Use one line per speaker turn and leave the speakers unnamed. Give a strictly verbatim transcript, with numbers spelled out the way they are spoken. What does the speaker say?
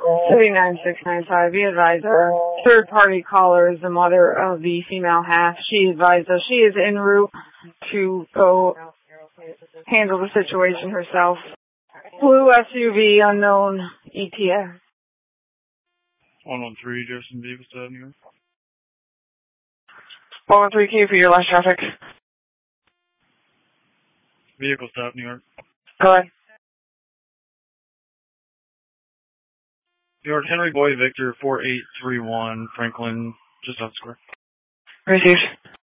three nine six nine five, be advised our third party caller is the mother of the female half. She advised us she is en route to go handle the situation herself. Blue S U V, unknown E T S.
one one three, Justin Beavis, New York.
one one three K for your last traffic.
Vehicle stop, New York.
Go ahead.
New York, Henry Boy Victor, four eight three one, Franklin, just off square.
Received.